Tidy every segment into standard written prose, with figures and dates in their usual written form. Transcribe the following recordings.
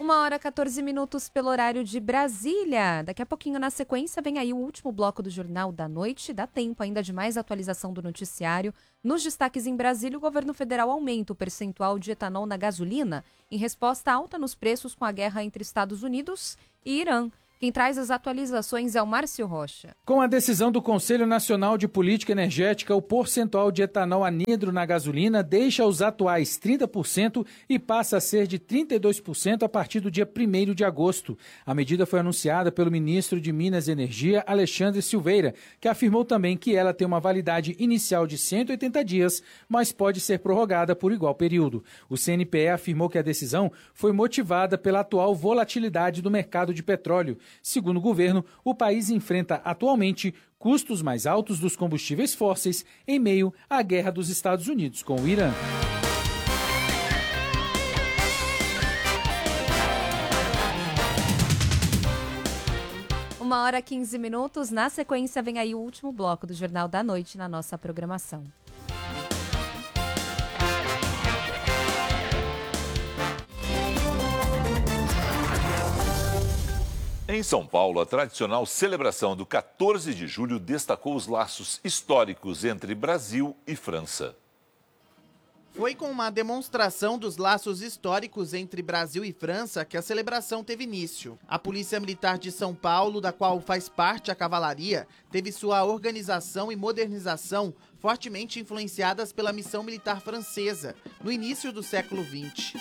1h14 pelo horário de Brasília. Daqui a pouquinho, na sequência, vem aí o último bloco do Jornal da Noite. Dá tempo ainda de mais atualização do noticiário. Nos destaques em Brasília, o governo federal aumenta o percentual de etanol na gasolina em resposta à alta nos preços com a guerra entre Estados Unidos e Irã. Quem traz as atualizações é o Márcio Rocha. Com a decisão do Conselho Nacional de Política Energética, o percentual de etanol anidro na gasolina deixa os atuais 30% e passa a ser de 32% a partir do dia 1º de agosto. A medida foi anunciada pelo ministro de Minas e Energia, Alexandre Silveira, que afirmou também que ela tem uma validade inicial de 180 dias, mas pode ser prorrogada por igual período. O CNPE afirmou que a decisão foi motivada pela atual volatilidade do mercado de petróleo. Segundo o governo, o país enfrenta atualmente custos mais altos dos combustíveis fósseis em meio à guerra dos Estados Unidos com o Irã. Uma hora 15 minutos. Na sequência, vem aí o último bloco do Jornal da Noite na nossa programação. Em São Paulo, a tradicional celebração do 14 de julho destacou os laços históricos entre Brasil e França. Foi com uma demonstração dos laços históricos entre Brasil e França que a celebração teve início. A Polícia Militar de São Paulo, da qual faz parte a Cavalaria, teve sua organização e modernização fortemente influenciadas pela missão militar francesa, no início do século XX.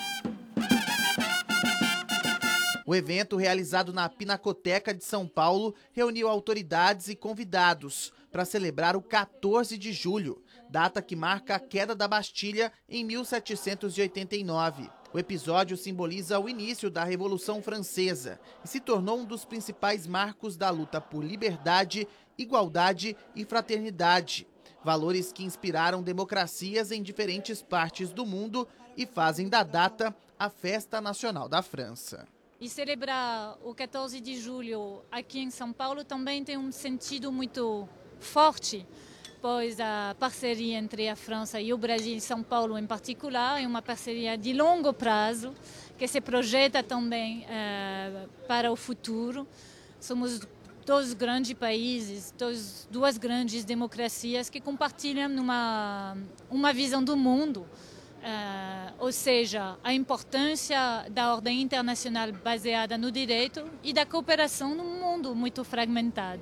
O evento, realizado na Pinacoteca de São Paulo, reuniu autoridades e convidados para celebrar o 14 de julho, data que marca a queda da Bastilha em 1789. O episódio simboliza o início da Revolução Francesa e se tornou um dos principais marcos da luta por liberdade, igualdade e fraternidade. Valores que inspiraram democracias em diferentes partes do mundo e fazem da data a Festa Nacional da França. E celebrar o 14 de julho aqui em São Paulo também tem um sentido muito forte, pois a parceria entre a França e o Brasil e São Paulo em particular é uma parceria de longo prazo, que se projeta também para o futuro. Somos dois grandes países, duas grandes democracias que compartilham uma visão do mundo. Ou seja, a importância da ordem internacional baseada no direito e da cooperação num mundo muito fragmentado.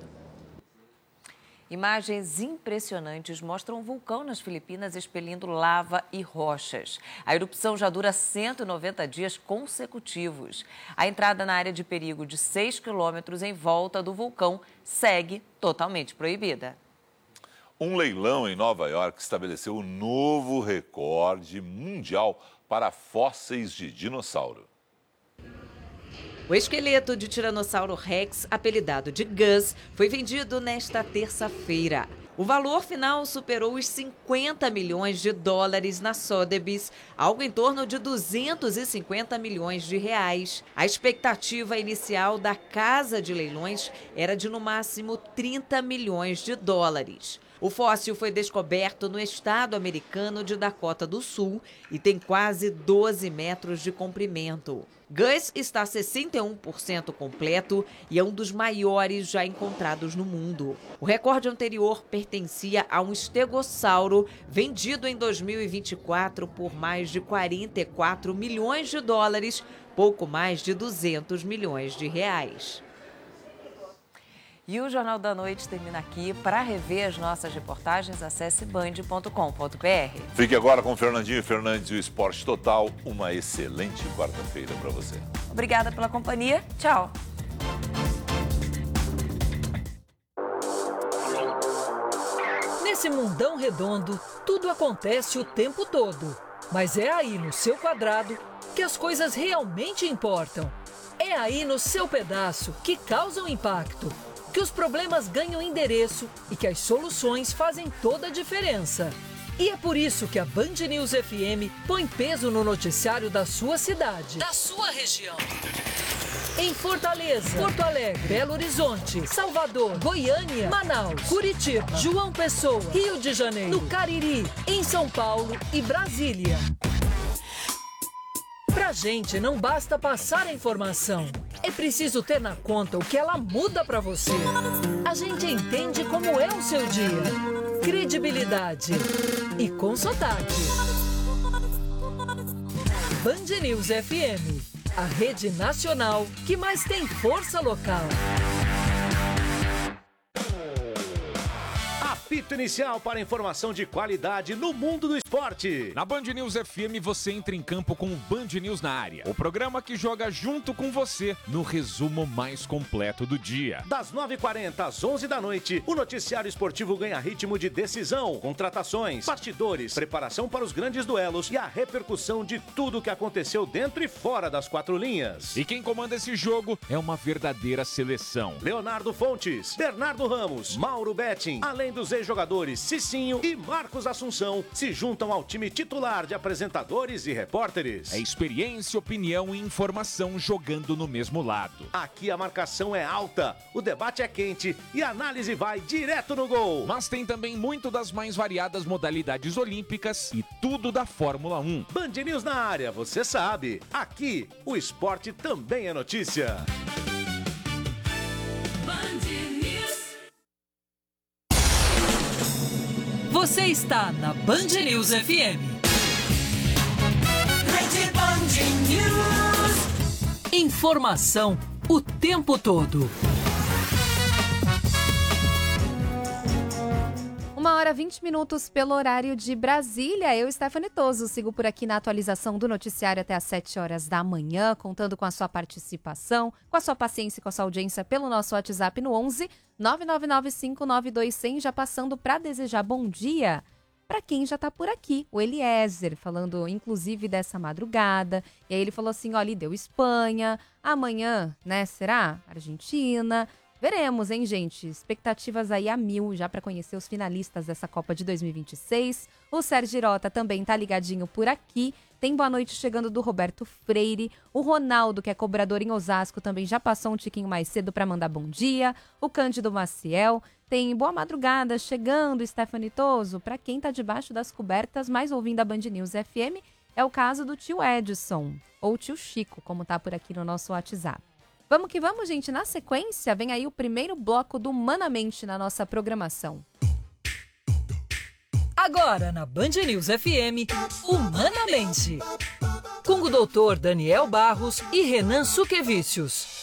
Imagens impressionantes mostram um vulcão nas Filipinas expelindo lava e rochas. A erupção já dura 190 dias consecutivos. A entrada na área de perigo de 6 quilômetros em volta do vulcão segue totalmente proibida. Um leilão em Nova York estabeleceu um novo recorde mundial para fósseis de dinossauro. O esqueleto de Tiranossauro Rex, apelidado de Gus, foi vendido nesta terça-feira. O valor final superou os 50 milhões de dólares na Sotheby's, algo em torno de 250 milhões de reais. A expectativa inicial da casa de leilões era de no máximo 30 milhões de dólares. O fóssil foi descoberto no estado americano de Dakota do Sul e tem quase 12 metros de comprimento. Gus está 61% completo e é um dos maiores já encontrados no mundo. O recorde anterior pertencia a um estegossauro vendido em 2024 por mais de 44 milhões de dólares, pouco mais de 200 milhões de reais. E o Jornal da Noite termina aqui. Para rever as nossas reportagens, acesse band.com.br. Fique agora com Fernandinho Fernandes e o Esporte Total. Uma excelente quarta-feira para você. Obrigada pela companhia. Tchau. Nesse mundão redondo, tudo acontece o tempo todo. Mas é aí no seu quadrado que as coisas realmente importam. É aí no seu pedaço que causam impacto, que os problemas ganham endereço e que as soluções fazem toda a diferença. E é por isso que a Band News FM põe peso no noticiário da sua cidade, da sua região. Em Fortaleza, Porto Alegre, Belo Horizonte, Salvador, Goiânia, Manaus, Curitiba, João Pessoa, Rio de Janeiro, no Cariri, em São Paulo e Brasília. Para Pra gente não basta passar a informação, é preciso ter na conta o que ela muda pra você. A gente entende como é o seu dia. Credibilidade e com sotaque. Band News FM, a rede nacional que mais tem força local. Apito inicial para informação de qualidade no mundo do esporte. Na Band News FM você entra em campo com o Band News na área. O programa que joga junto com você no resumo mais completo do dia. Das 9h40 às 11 da noite, o noticiário esportivo ganha ritmo de decisão, contratações, bastidores, preparação para os grandes duelos e a repercussão de tudo o que aconteceu dentro e fora das quatro linhas. E quem comanda esse jogo é uma verdadeira seleção. Leonardo Fontes, Bernardo Ramos, Mauro Betting, além dos ex-jogadores Cicinho e Marcos Assunção, se juntam ao time titular de apresentadores e repórteres. É experiência, opinião e informação jogando no mesmo lado. Aqui a marcação é alta, o debate é quente e a análise vai direto no gol. Mas tem também muito das mais variadas modalidades olímpicas e tudo da Fórmula 1. Band News na área, você sabe. Aqui, o esporte também é notícia. Você está na Band News FM. Rede Band News. Informação o tempo todo. 1h20 pelo horário de Brasília. Eu, Stephanie Toso, sigo por aqui na atualização do noticiário até às 7 horas da manhã, contando com a sua participação, com a sua paciência e com a sua audiência pelo nosso WhatsApp no 11 999592100, já passando para desejar bom dia para quem já está por aqui. O Eliezer, falando inclusive dessa madrugada. E aí ele falou assim, olha, deu Espanha, amanhã, né, será? Argentina. Veremos, hein, gente? Expectativas aí a 1000 já para conhecer os finalistas dessa Copa de 2026. O Sérgio Girota também tá ligadinho por aqui. Tem boa noite chegando do Roberto Freire. O Ronaldo, que é cobrador em Osasco, também já passou um tiquinho mais cedo para mandar bom dia. O Cândido Maciel. Tem boa madrugada chegando, Stephanie Toso. Para quem tá debaixo das cobertas, mais ouvindo a Band News FM, é o caso do tio Edson, ou tio Chico, como tá por aqui no nosso WhatsApp. Vamos que vamos, gente. Na sequência, vem aí o primeiro bloco do Humanamente na nossa programação. Agora, na Band News FM, Humanamente. Com o doutor Daniel Barros e Renan Suquevicius.